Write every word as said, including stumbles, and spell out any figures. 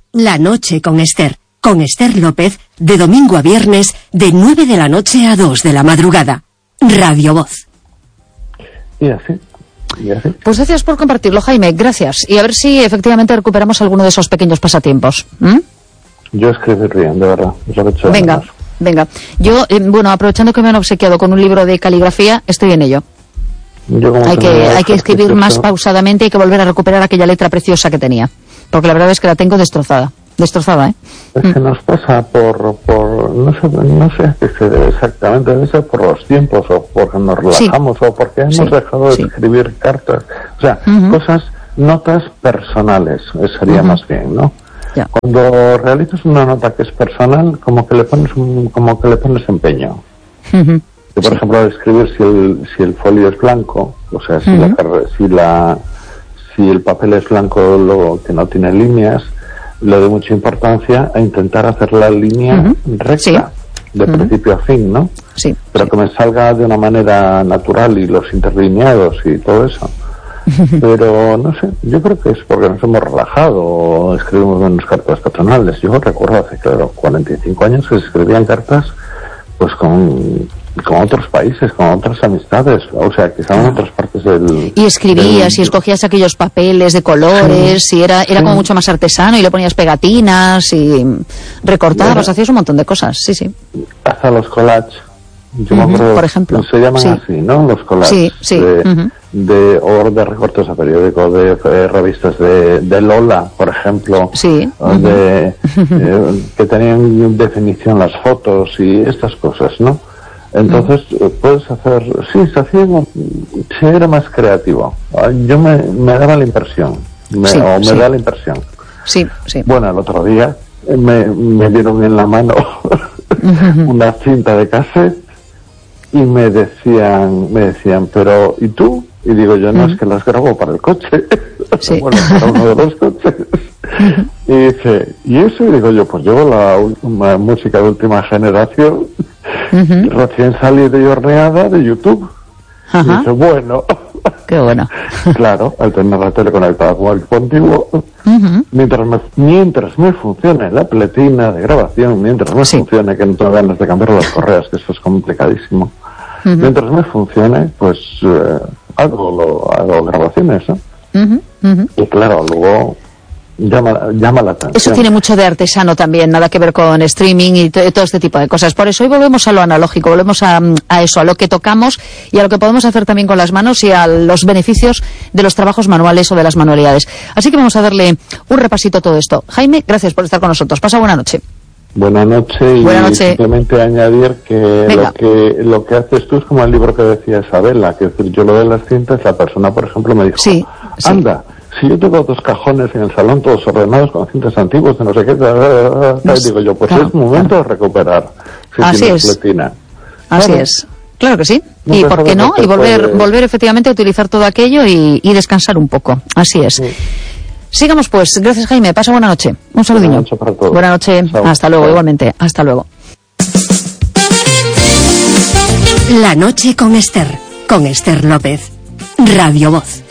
La noche con Esther, con Esther López, de domingo a viernes, de nueve de la noche a dos de la madrugada. Radio Voz. Y así, y así. Pues gracias por compartirlo, Jaime, gracias. Y a ver si efectivamente recuperamos alguno de esos pequeños pasatiempos. ¿Mm? Yo escribiría, de verdad. Es lo que he hecho. Venga, además. venga. Yo, eh, bueno, aprovechando que me han obsequiado con un libro de caligrafía, estoy en ello. Yo como Hay que, hay que escribir ejercicio, más pausadamente, hay que volver a recuperar aquella letra preciosa que tenía. Porque la verdad es que la tengo destrozada. Destrozada, ¿eh? Es que nos pasa por, por no sé, no sé a qué se debe exactamente, debe ser por los tiempos, o porque nos relajamos, sí. o porque hemos sí. dejado de sí. escribir cartas. O sea, uh-huh. cosas, notas personales, sería uh-huh. más bien, ¿no? Ya. Cuando realizas una nota que es personal, como que le pones un, como que le pones empeño. Uh-huh. Que, por sí. ejemplo, al escribir si el, si el folio es blanco, o sea, si, uh-huh. la, si, la, si el papel es blanco, lo que no tiene líneas, le doy mucha importancia a intentar hacer la línea uh-huh. recta, sí. de uh-huh. principio a fin, ¿no? Sí. Pero sí. que me salga de una manera natural y los interlineados y todo eso. Pero no sé, yo creo que es porque nos hemos relajado o escribimos menos cartas personales. Yo recuerdo hace, claro, cuarenta y cinco años que se escribían cartas pues con, con otros países, con otras amistades, o sea, que estaban en otras partes del... Y escribías del... y escogías aquellos papeles de colores, sí, y era era sí. como mucho más artesano, y le ponías pegatinas y recortabas, bueno, hacías un montón de cosas, sí, sí. Hasta los collages. Yo uh-huh, me acuerdo, por ejemplo. Se llaman sí. así, ¿no? Los collages. Sí, sí. De, uh-huh. de, o de recortes a periódicos, de, de revistas de, de Lola, por ejemplo. Sí. Uh-huh. De, eh, que tenían definición las fotos y estas cosas, ¿no? Entonces, uh-huh. puedes hacer... Sí, se hacía... Se era más creativo. Yo me, me daba la impresión. Me, sí, o me sí. da la impresión. Sí, sí. Bueno, el otro día me, me dieron en la mano uh-huh. una cinta de cassette y me decían, me decían, pero ¿y tú? Y digo yo, no, uh-huh. es que las grabo para el coche. Sí. Bueno, para uno de los coches. Uh-huh. Y dice, ¿y eso? Y digo yo, pues llevo la última música de última generación, uh-huh. recién salida y horneada de YouTube. Uh-huh. Y dice, bueno. Qué bueno. Claro, al tener la tele conectada con el antiguo, uh-huh. mientras, me, mientras me funcione la pletina de grabación, mientras me sí. funcione, que no tengo ganas de cambiar las correas, que eso es complicadísimo, uh-huh. mientras me funcione, pues eh, hago, lo, hago grabaciones, ¿no? Uh-huh. Uh-huh. Y claro, luego llama, llama la atención. Eso tiene mucho de artesano también, nada que ver con streaming y t- todo este tipo de cosas. Por eso hoy volvemos a lo analógico, volvemos a, a eso, a lo que tocamos y a lo que podemos hacer también con las manos y a los beneficios de los trabajos manuales o de las manualidades. Así que vamos a darle un repasito a todo esto. Jaime, gracias por estar con nosotros. Pasa buena noche. Buena noche y buena noche. Simplemente añadir que lo que lo que haces tú es como el libro que decía Isabela, que es decir, yo lo de las cintas, la persona, por ejemplo, me dijo, sí, anda, sí. si yo tengo dos cajones en el salón todos ordenados con cintas antiguas de no sé qué, da, da, da, da, y digo yo, pues claro, es momento claro. de recuperar. Si Así es. Pletina. Así claro. es. Claro que sí. No ¿Y por qué no? Y volver puede... volver efectivamente a utilizar todo aquello y, y descansar un poco. Así es. Sí. Sigamos pues. Gracias, Jaime. Pasa buena noche. Un saludinho. Buena noche para todos. Buena noche. Chao. Hasta luego. Chao. Igualmente. Hasta luego. La noche con Esther. Con Esther López. Radio Voz.